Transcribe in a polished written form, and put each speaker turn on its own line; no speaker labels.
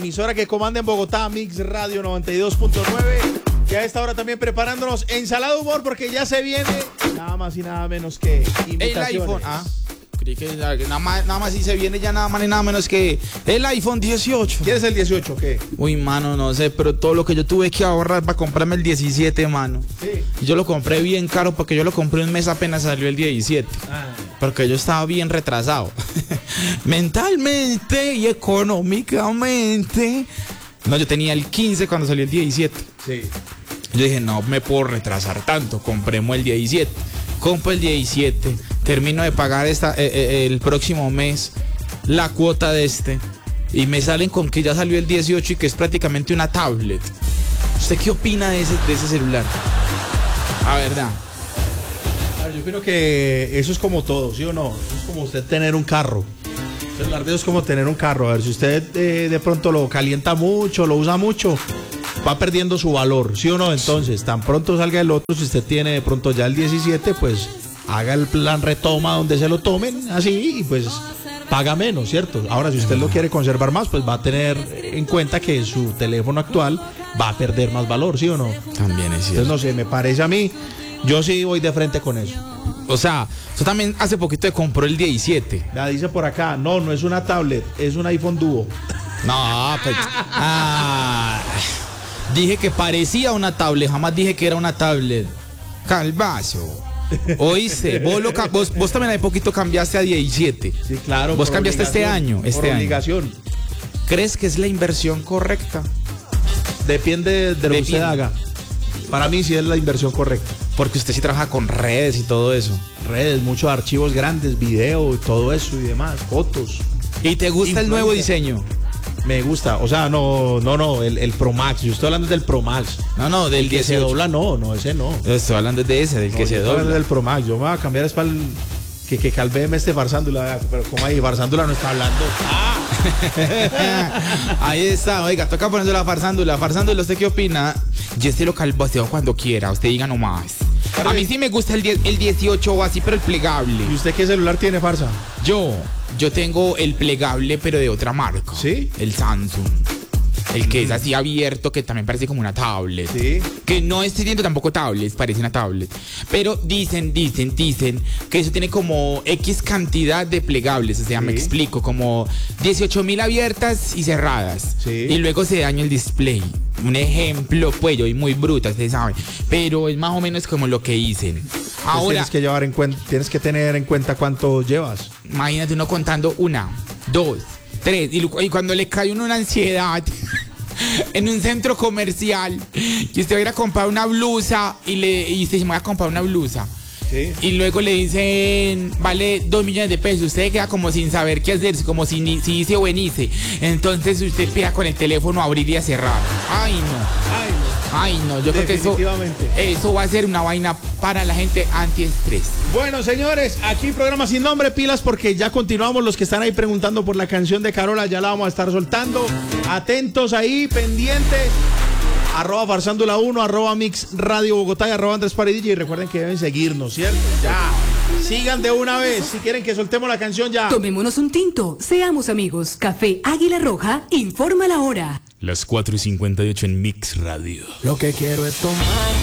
emisora que comanda en Bogotá, Mix Radio 92.9. Y a esta hora también preparándonos ensalada de humor porque ya se viene nada más y nada menos que invitaciones.
El iPhone. Creí que nada más si se viene ya nada más y nada menos que el iPhone 18.
¿Quieres el 18 o qué?
Uy, mano, no sé, pero todo lo que yo tuve que ahorrar para comprarme el 17, mano.
Sí.
Yo lo compré bien caro porque yo lo compré un mes apenas salió el 17. Porque yo estaba bien retrasado. Mentalmente y económicamente. No, yo tenía el 15 cuando salió el 17.
Sí.
Yo dije, no me puedo retrasar tanto, compremos el 17. Compro el 17, termino de pagar el próximo mes la cuota de y me salen con que ya salió el 18 y que es prácticamente una tablet. ¿Usted qué opina de ese celular? La verdad.
Yo creo que eso es como todo, ¿sí o no? Es como usted tener un carro. El celular de eso es como tener un carro. A ver, si usted de pronto lo calienta mucho, lo usa mucho, va perdiendo su valor, ¿sí o no? Entonces, tan pronto salga el otro, si usted tiene de pronto ya el 17, pues haga el plan retoma donde se lo tomen, así, y pues paga menos, ¿cierto? Ahora, si usted lo quiere conservar más, pues va a tener en cuenta que su teléfono actual va a perder más valor, ¿sí o no?
También es cierto.
Entonces, no sé, me parece a mí, yo sí voy de frente con eso.
O sea, usted también hace poquito compró el 17.
La dice por acá, no es una tablet, es un iPhone Duo.
No, pues... Dije que parecía una tablet, jamás dije que era una tablet. Calvazo. Oíste, vos también hace poquito cambiaste a 17.
Sí, claro.
Vos cambiaste este año.
Por obligación.
¿Crees que es la inversión correcta?
Depende de lo que usted haga. Para mí sí es la inversión correcta.
Porque usted sí trabaja con redes y todo eso.
Redes, muchos archivos grandes, video, todo eso y demás, fotos.
¿Y te gusta el nuevo diseño?
Me gusta, o sea, no, el Pro Max, yo estoy hablando del Pro Max.
No, del
que
18.
se dobla, no, ese no.
Estoy hablando de ese, del que se dobla.
Del Pro Max, yo me voy a cambiar es para el que calveme Farsándula, pero como ahí, Farsándula no está hablando.
Ahí está, oiga, toca ponerse la Farsándula. Farsándula, ¿usted qué opina? Yo lo calvoseo cuando quiera, usted diga nomás. A mí sí me gusta el 18 o así, pero el plegable.
¿Y usted qué celular tiene, Farsa?
Yo tengo el plegable, pero de otra marca.
¿Sí?
El Samsung. El que es así abierto, que también parece como una tablet.
Sí.
Que no estoy viendo tampoco tablets, parece una tablet. Pero dicen que eso tiene como X cantidad de plegables. O sea, me explico, como 18.000 abiertas y cerradas.
Sí.
Y luego se daña el display. Un ejemplo, pues yo y muy bruta, ustedes saben. Pero es más o menos como lo que dicen. Ahora
tienes que tener en cuenta cuánto llevas.
Imagínate uno contando 1, 2, 3 y cuando le cae uno una ansiedad en un centro comercial que usted va a ir a comprar una blusa y usted se va a comprar una blusa.
Sí.
Y luego le dicen, vale 2 millones de pesos. Usted queda como sin saber qué hacer, como si hice o hice. Entonces usted empieza con el teléfono a abrir y a cerrar. Ay, no, yo creo que eso va a ser una vaina para la gente antiestrés.
Bueno, señores, aquí programa sin nombre, pilas, porque ya continuamos. Los que están ahí preguntando por la canción de Carola, ya la vamos a estar soltando. Atentos ahí, pendientes. @Farsándula1, @Mix Radio Bogotá y @Andrés Paredilla. Y recuerden que deben seguirnos, ¿cierto? Ya. Sigan de una vez. Si quieren que soltemos la canción, ya.
Tomémonos un tinto. Seamos amigos. Café Águila Roja informa la hora.
Las 4:58 en Mix Radio.
Lo que quiero es tomar.